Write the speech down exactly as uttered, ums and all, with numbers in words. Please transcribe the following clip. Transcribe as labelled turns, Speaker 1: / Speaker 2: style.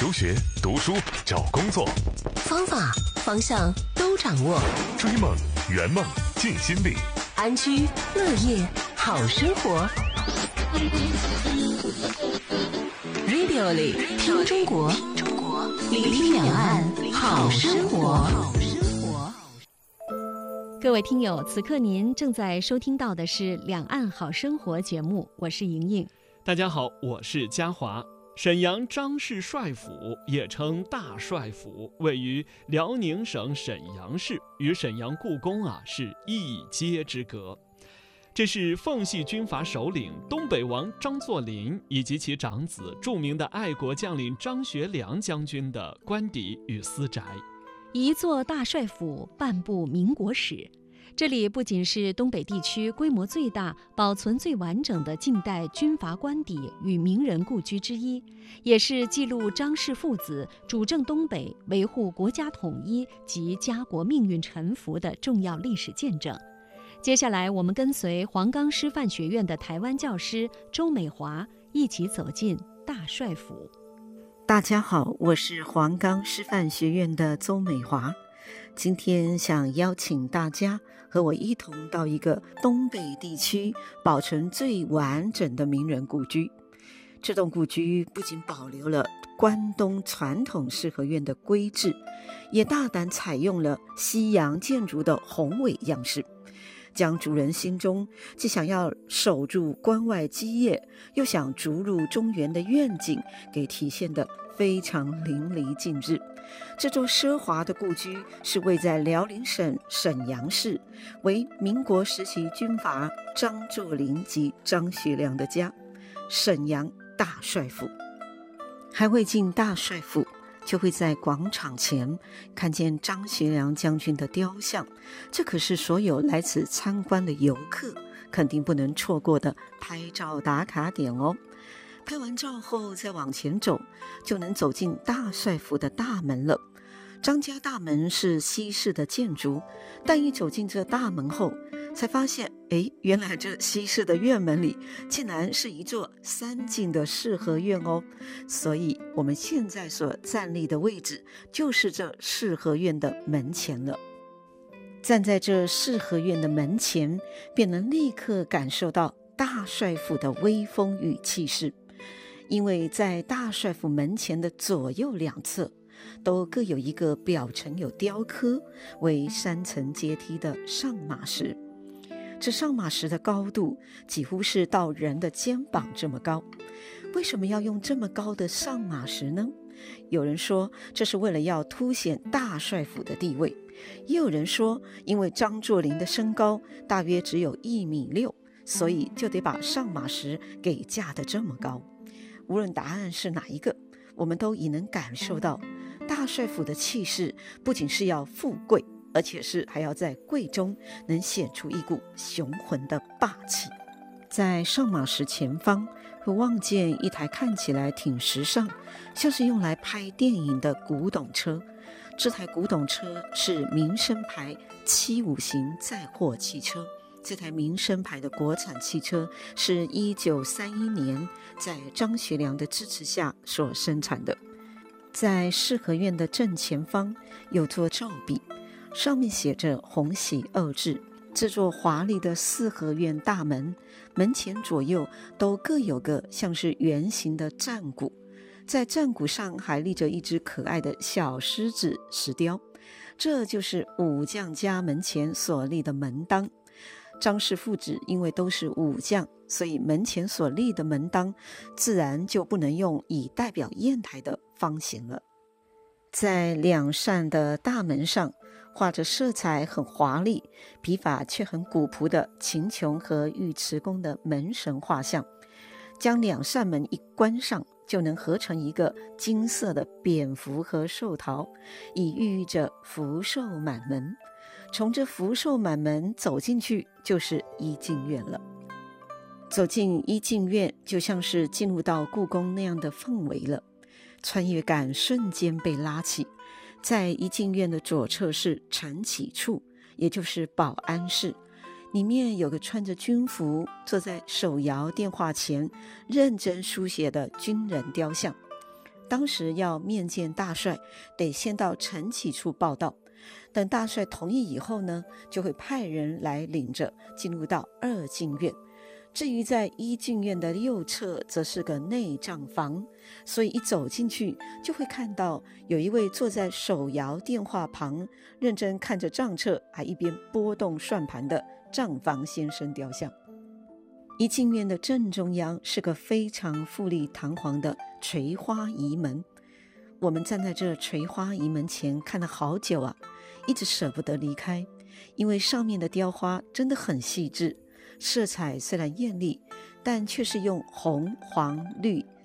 Speaker 1: 求学、读书、找工作，
Speaker 2: 方法、方向都掌握。
Speaker 1: 追梦、圆梦、尽心力，
Speaker 2: 安居乐业好生活。Radio 里听中国，聆听两岸好生活。
Speaker 3: 各位听友，此刻您正在收听到的是《两岸好生活》节目，我是莹莹。
Speaker 4: 大家好，我是嘉华。沈阳张氏帅府也称大帅府，位于辽宁省沈阳市，与沈阳故宫啊是一街之隔。这是奉系军阀首领东北王张作霖以及其长子著名的爱国将领张学良将军的官邸与私宅。
Speaker 3: 一座大帅府，半部民国史。这里不仅是东北地区规模最大、保存最完整的近代军阀官邸与名人故居之一，也是记录张氏父子主政东北、维护国家统一及家国命运沉浮的重要历史见证。接下来，我们跟随黄冈师范学院的台湾教师周美华一起走进大帅府。
Speaker 5: 大家好，我是黄冈师范学院的周美华。今天想邀请大家和我一同到一个东北地区保存最完整的名人故居。这栋故居不仅保留了关东传统四合院的规制，也大胆采用了西洋建筑的宏伟样式，将主人心中既想要守住关外基业，又想逐鹿中原的愿景给体现得非常淋漓尽致。这座奢华的故居是位在辽宁省沈阳市，为民国时期军阀张作霖及张学良的家，沈阳大帅府。还未进大帅府，就会在广场前看见张学良将军的雕像，这可是所有来此参观的游客肯定不能错过的拍照打卡点哦。拍完照后再往前走，就能走进大帅府的大门了。张家大门是西式的建筑，但一走进这大门后，才发现，哎，原来这西式的院门里竟然是一座三进的四合院哦。所以我们现在所站立的位置，就是这四合院的门前了。站在这四合院的门前，便能立刻感受到大帅府的威风与气势。因为在大帅府门前的左右两侧都各有一个表层有雕刻为三层阶梯的上马石，这上马石的高度几乎是到人的肩膀这么高。为什么要用这么高的上马石呢？有人说这是为了要凸显大帅府的地位，也有人说因为张作霖的身高大约只有一米六，所以就得把上马石给架得这么高。无论答案是哪一个，我们都已能感受到大帅府的气势不仅是要富贵，而且是还要在贵中能显出一股雄浑的霸气。在上马石前方会望见一台看起来挺时尚，像是用来拍电影的古董车。这台古董车是民生牌七五型载货汽车。这台民生牌的国产汽车是一九三一年在张学良的支持下所生产的。在四合院的正前方有座照壁，上面写着洪喜二字。这座华丽的四合院大门门前左右都各有个像是圆形的战鼓，在战鼓上还立着一只可爱的小狮子石雕，这就是武将家门前所立的门当。张氏父子因为都是武将，所以门前所立的门当自然就不能用以代表砚台的方形了。在两扇的大门上画着色彩很华丽、笔法却很古朴的秦琼和尉迟恭的门神画像，将两扇门一关上，就能合成一个金色的蝙蝠和寿桃，以寓意着福寿满门。从这福寿满门走进去就是一进院了。走进一进院就像是进入到故宫那样的氛围了，穿越感瞬间被拉起。在一进院的左侧是承启处，也就是保安室，里面有个穿着军服坐在手摇电话前认真书写的军人雕像。 当时要面见大帅，得先到陈启处报到。等大帅同意以后呢，就会派人来领着进入到二进院。至于在一进院的右侧，则是个内账房，所以一走进去就会看到有一位坐在手摇电话旁，认真看着账册，还一边拨动算盘的账房先生雕像。一进院的正中央是个非常富丽堂皇的垂花仪门。我们站在这垂花仪门前看了好久啊，一直舍不得离开，因为上面的雕花真的很细致，色彩虽然艳丽，但却是用红、黄、绿